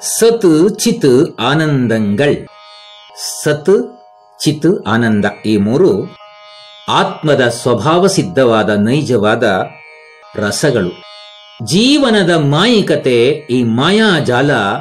ಸತ್ ಚಿತ್ ಆನಂದಂಗಳ್. ಸತ್ ಚಿತ್ ಆನಂದ ಈ ಮೂರು ಆತ್ಮದ ಸ್ವಭಾವ ಸಿದ್ಧವಾದ ನೈಜವಾದ ರಸಗಳು. ಜೀವನದ ಮಾಯಿಕತೆ, ಈ ಮಾಯಾಜಾಲ